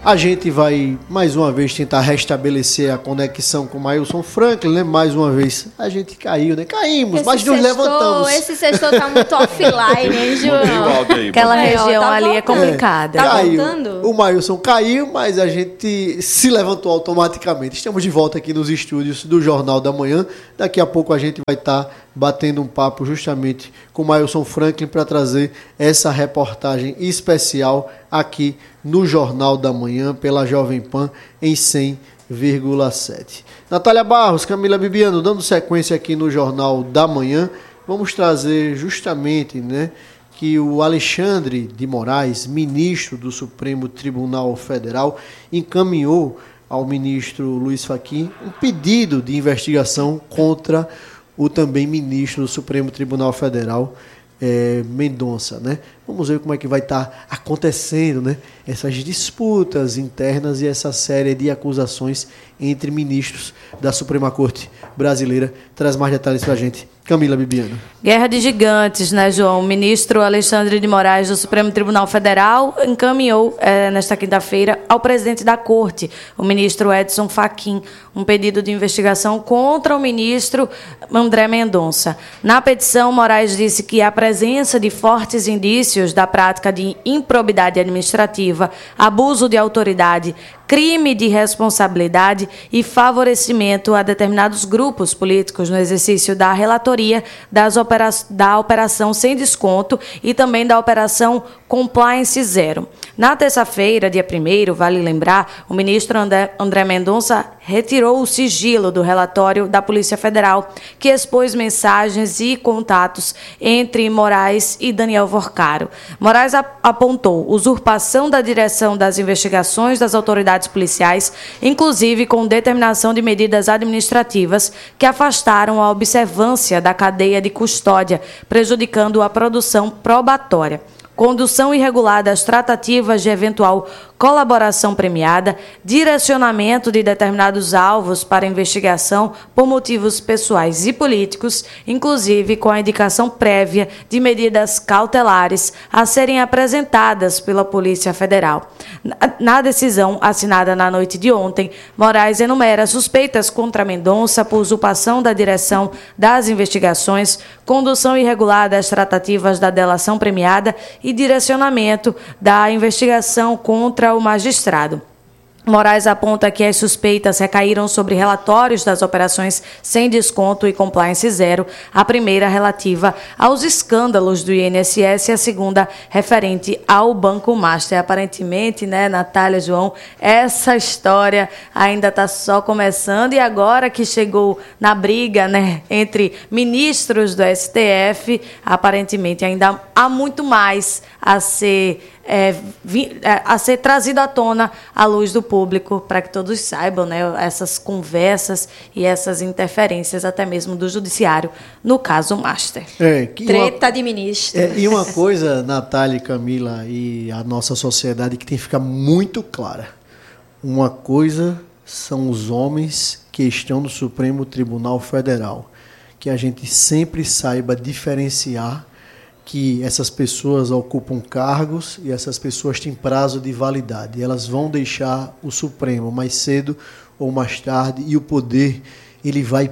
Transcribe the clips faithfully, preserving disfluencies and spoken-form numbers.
A gente vai, mais uma vez, tentar restabelecer a conexão com o Mailson Franklin, né? Mais uma vez, a gente caiu, né? Caímos, esse mas nos sextou, levantamos. Esse sextor tá muito offline, hein, João? Aquela É, região tá ali é voltando. complicada. Tá Caiu. voltando? O Mailson caiu, mas a gente se levantou automaticamente. Estamos de volta aqui nos estúdios do Jornal da Manhã. Daqui a pouco a gente vai estar batendo um papo justamente com o Mailson Franklin para trazer essa reportagem especial aqui no Jornal da Manhã pela Jovem Pan em cem vírgula sete. Natália Barros, Camila Bibiano, dando sequência aqui no Jornal da Manhã, vamos trazer justamente, né, que o Alexandre de Moraes, ministro do Supremo Tribunal Federal, encaminhou ao ministro Luiz Fachin um pedido de investigação contra o também ministro do Supremo Tribunal Federal, é, Mendonça, né? Vamos ver como é que vai estar acontecendo, né, essas disputas internas e essa série de acusações entre ministros da Suprema Corte Brasileira. Traz mais detalhes para a gente, Camila Bibiano. Guerra de gigantes, né, João? O ministro Alexandre de Moraes do Supremo Tribunal Federal encaminhou é, nesta quinta-feira ao presidente da Corte, o ministro Edson Fachin, um pedido de investigação contra o ministro André Mendonça. Na petição, Moraes disse que a presença de fortes indícios da prática de improbidade administrativa, abuso de autoridade, crime de responsabilidade e favorecimento a determinados grupos políticos no exercício da relatoria das opera- da operação sem desconto e também da operação Compliance Zero. Na terça-feira, dia primeiro, vale lembrar, o ministro André, André Mendonça retirou o sigilo do relatório da Polícia Federal, que expôs mensagens e contatos entre Moraes e Daniel Vorcaro. Moraes apontou usurpação da direção das investigações das autoridades policiais, inclusive com determinação de medidas administrativas que afastaram a observância da cadeia de custódia, prejudicando a produção probatória. Condução irregular das tratativas de eventual colaboração premiada, direcionamento de determinados alvos para investigação por motivos pessoais e políticos, inclusive com a indicação prévia de medidas cautelares a serem apresentadas pela Polícia Federal. Na decisão assinada na noite de ontem, Moraes enumera suspeitas contra Mendonça por usurpação da direção das investigações, condução irregular das tratativas da delação premiada e direcionamento da investigação contra o magistrado. Moraes aponta que as suspeitas recaíram sobre relatórios das operações sem desconto e compliance zero, a primeira relativa aos escândalos do I N S S e a segunda referente ao Banco Master. Aparentemente, né, Natália, João, essa história ainda está só começando e agora que chegou na briga, né, entre ministros do S T F, aparentemente ainda há muito mais a ser É, vi, é, a ser trazido à tona à luz do público, para que todos saibam, né, essas conversas e essas interferências até mesmo do judiciário no caso Master. É, que Treta uma, de ministro. É, e uma coisa, Natália, Camila e a nossa sociedade que tem que ficar muito clara. Uma coisa são os homens que estão no Supremo Tribunal Federal, que a gente sempre saiba diferenciar que essas pessoas ocupam cargos e essas pessoas têm prazo de validade. Elas vão deixar o Supremo mais cedo ou mais tarde e o poder ele vai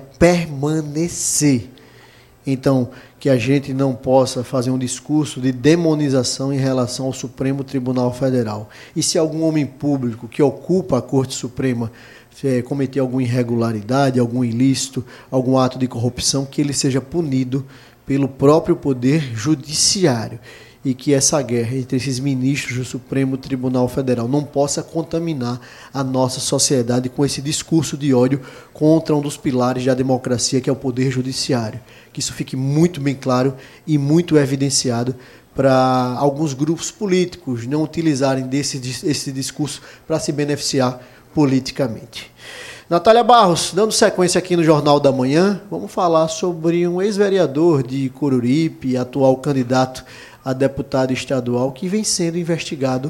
permanecer. Então, que a gente não possa fazer um discurso de demonização em relação ao Supremo Tribunal Federal. E se algum homem público que ocupa a Corte Suprema é, cometer alguma irregularidade, algum ilícito, algum ato de corrupção, que ele seja punido pelo próprio Poder Judiciário e que essa guerra entre esses ministros do Supremo Tribunal Federal não possa contaminar a nossa sociedade com esse discurso de ódio contra um dos pilares da democracia, que é o Poder Judiciário. Que isso fique muito bem claro e muito evidenciado para alguns grupos políticos não utilizarem desse, esse discurso para se beneficiar politicamente. Natália Barros, dando sequência aqui no Jornal da Manhã, vamos falar sobre um ex-vereador de Coruripe, atual candidato a deputado estadual, que vem sendo investigado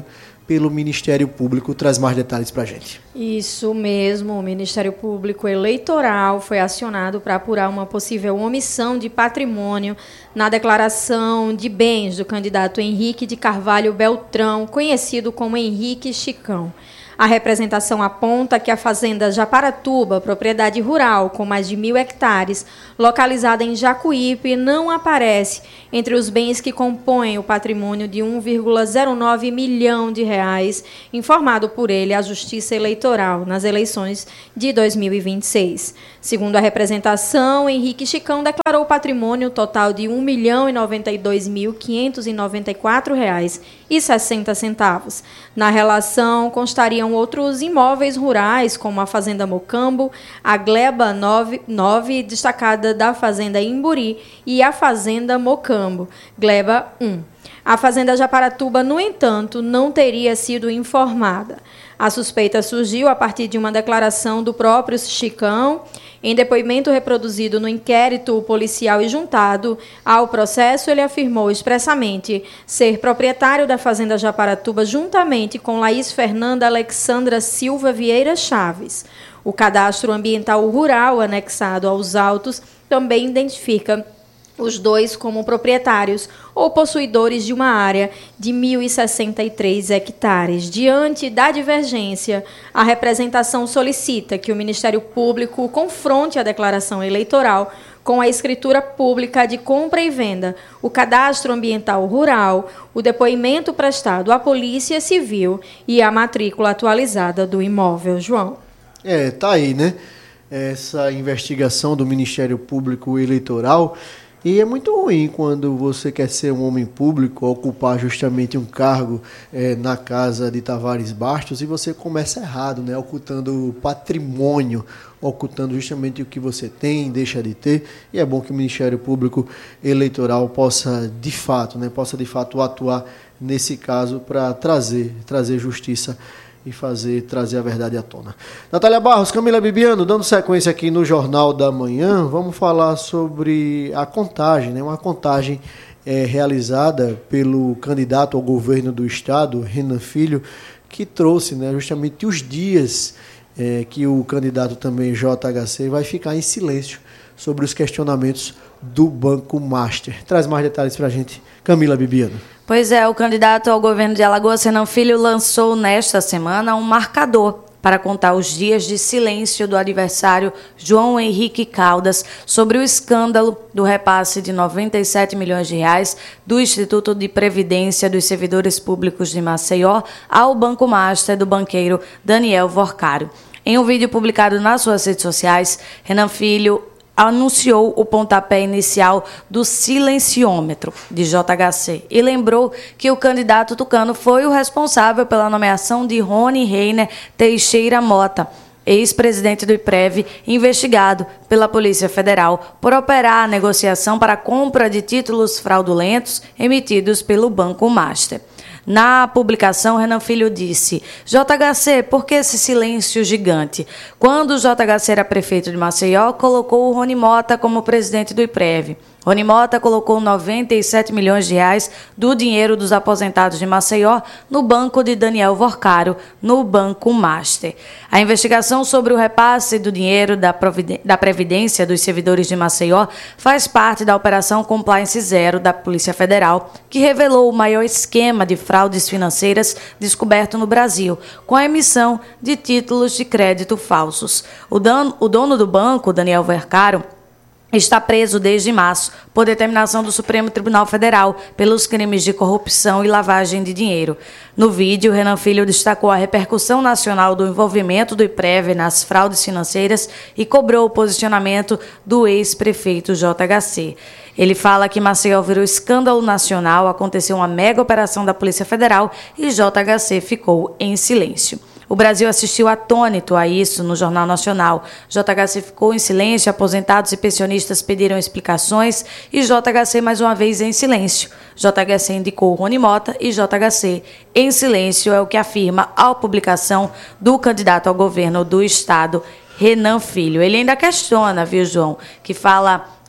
pelo Ministério Público. Traz mais detalhes para a gente. Isso mesmo, o Ministério Público Eleitoral foi acionado para apurar uma possível omissão de patrimônio na declaração de bens do candidato Henrique de Carvalho Beltrão, conhecido como Henrique Chicão. A representação aponta que a fazenda Japaratuba, propriedade rural com mais de mil hectares, localizada em Jacuípe, não aparece entre os bens que compõem o patrimônio de um vírgula zero nove milhão de reais, informado por ele à Justiça Eleitoral nas eleições de dois mil e vinte e seis. Segundo a representação, Henrique Chicão declarou patrimônio total de um milhão e noventa e dois mil quinhentos e noventa e quatro reais e sessenta centavos. Na relação constariam outros imóveis rurais, como a Fazenda Mocambo, a Gleba nove, destacada da Fazenda Imburi, e a Fazenda Mocambo, Gleba um. A Fazenda Japaratuba, no entanto, não teria sido informada. A suspeita surgiu a partir de uma declaração do próprio Chicão. Em depoimento reproduzido no inquérito policial e juntado ao processo, ele afirmou expressamente ser proprietário da Fazenda Japaratuba juntamente com Laís Fernanda Alexandra Silva Vieira Chaves. O cadastro ambiental rural anexado aos autos também identifica os dois como proprietários ou possuidores de uma área de mil e sessenta e três hectares. Diante da divergência, a representação solicita que o Ministério Público confronte a declaração eleitoral com a escritura pública de compra e venda, o cadastro ambiental rural, o depoimento prestado à Polícia Civil e a matrícula atualizada do imóvel. João. É, tá aí, né? Essa investigação do Ministério Público Eleitoral. E é muito ruim quando você quer ser um homem público, ocupar justamente um cargo é, na casa de Tavares Bastos e você começa errado, né? Ocultando patrimônio, ocultando justamente o que você tem, deixa de ter. E é bom que o Ministério Público Eleitoral possa, de fato, né, possa de fato atuar nesse caso para trazer, trazer justiça e fazer, trazer a verdade à tona. Natália Barros, Camila Bibiano, dando sequência aqui no Jornal da Manhã, vamos falar sobre a contagem, né? Uma contagem é, realizada pelo candidato ao governo do Estado, Renan Filho, que trouxe, né, justamente os dias é, que o candidato também J H C vai ficar em silêncio sobre os questionamentos do Banco Master. Traz mais detalhes para a gente, Camila Bibiano. Pois é, o candidato ao governo de Alagoas, Renan Filho, lançou nesta semana um marcador para contar os dias de silêncio do adversário João Henrique Caldas sobre o escândalo do repasse de noventa e sete milhões de reais do Instituto de Previdência dos Servidores Públicos de Maceió ao Banco Master do banqueiro Daniel Vorcário. Em um vídeo publicado nas suas redes sociais, Renan Filho anunciou o pontapé inicial do silenciômetro de J H C e lembrou que o candidato tucano foi o responsável pela nomeação de Rony Reiner Teixeira Mota, ex-presidente do IPREV, investigado pela Polícia Federal por operar a negociação para a compra de títulos fraudulentos emitidos pelo Banco Master. Na publicação, Renan Filho disse: J H C, por que esse silêncio gigante? Quando o J H C era prefeito de Maceió, colocou o Rony Mota como presidente do IPREV. Rony Mota colocou noventa e sete milhões de reais do dinheiro dos aposentados de Maceió no banco de Daniel Vorcário, no Banco Master. A investigação sobre o repasse do dinheiro da, da Previdência dos servidores de Maceió faz parte da Operação Compliance Zero da Polícia Federal, que revelou o maior esquema de fraudes financeiras descoberto no Brasil, com a emissão de títulos de crédito falsos. O dono, o dono do banco, Daniel Vorcário, está preso desde março por determinação do Supremo Tribunal Federal pelos crimes de corrupção e lavagem de dinheiro. No vídeo, Renan Filho destacou a repercussão nacional do envolvimento do IPREV nas fraudes financeiras e cobrou o posicionamento do ex-prefeito J H C. Ele fala que Maceió virou escândalo nacional, aconteceu uma mega operação da Polícia Federal e J H C ficou em silêncio. O Brasil assistiu atônito a isso no Jornal Nacional. J H C ficou em silêncio, aposentados e pensionistas pediram explicações e J H C mais uma vez em silêncio. J H C indicou Rony Mota e J H C em silêncio, é o que afirma a publicação do candidato ao governo do Estado, Renan Filho. Ele ainda questiona, viu, João, que fala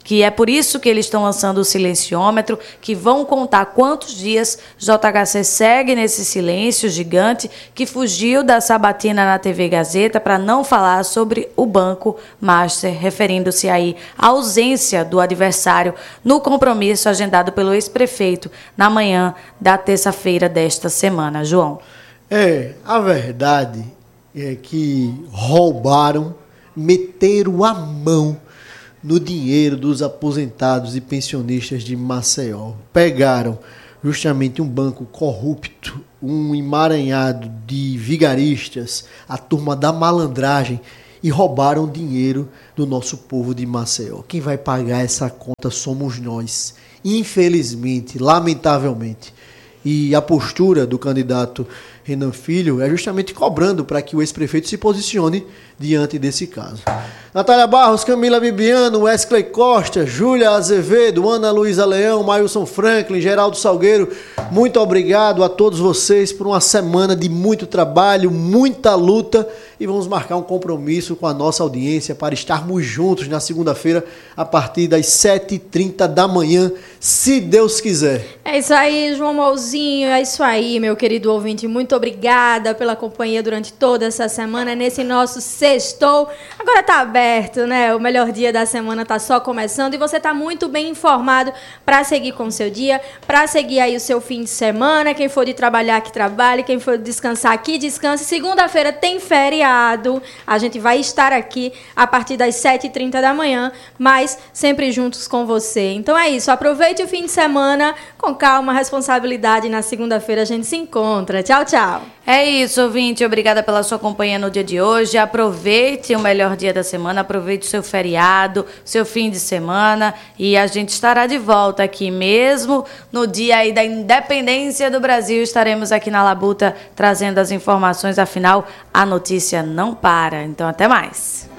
que é por isso que eles estão lançando o silenciômetro, que vão contar quantos dias J H C segue nesse silêncio gigante, que fugiu da sabatina na T V Gazeta para não falar sobre o Banco Master, referindo-se aí à ausência do adversário no compromisso agendado pelo ex-prefeito na manhã da terça-feira desta semana. João. É, a verdade é que roubaram, meteram a mão no dinheiro dos aposentados e pensionistas de Maceió. Pegaram justamente um banco corrupto, um emaranhado de vigaristas, a turma da malandragem, e roubaram dinheiro do nosso povo de Maceió. Quem vai pagar essa conta somos nós, infelizmente, lamentavelmente. E a postura do candidato Renan Filho é justamente cobrando para que o ex-prefeito se posicione diante desse caso. Natália Barros, Camila Bibiano, Wesley Costa, Júlia Azevedo, Ana Luísa Leão, Mailson Franklin, Geraldo Salgueiro, muito obrigado a todos vocês por uma semana de muito trabalho, muita luta, e vamos marcar um compromisso com a nossa audiência para estarmos juntos na segunda-feira a partir das sete e trinta da manhã, se Deus quiser. É isso aí, João Mouzinho, é isso aí, meu querido ouvinte, muito obrigada pela companhia durante toda essa semana nesse nosso sextou. Agora tá aberto, né? O melhor dia da semana tá só começando e você tá muito bem informado para seguir com o seu dia, para seguir aí o seu fim de semana. Quem for de trabalhar, que trabalhe. Quem for descansar, que descanse. Segunda-feira tem feriado. A gente vai estar aqui a partir das sete e trinta da manhã, mas sempre juntos com você. Então é isso. Aproveite o fim de semana com calma, responsabilidade. Na segunda-feira a gente se encontra. Tchau, tchau. É isso, ouvinte. Obrigada pela sua companhia no dia de hoje. Aproveite o melhor dia da semana, aproveite o seu feriado, seu fim de semana, e a gente estará de volta aqui mesmo no dia aí da independência do Brasil. Estaremos aqui na Labuta trazendo as informações, afinal, a notícia não para. Então, até mais.